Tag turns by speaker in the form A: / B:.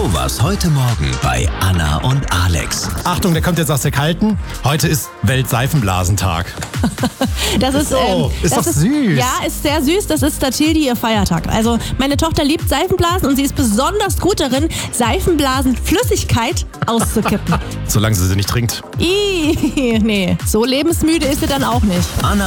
A: Sowas heute Morgen bei Anna und Alex.
B: Achtung, der kommt jetzt aus der Kalten. Heute ist Weltseifenblasentag.
C: Das ist
B: So, ist
C: das
B: doch süß.
C: Ja, ist sehr süß. Das ist Statildi ihr Feiertag. Also meine Tochter liebt Seifenblasen und sie ist besonders gut darin, Seifenblasenflüssigkeit auszukippen.
B: Solange sie nicht trinkt.
C: Nee, so lebensmüde ist sie dann auch nicht.
A: Anna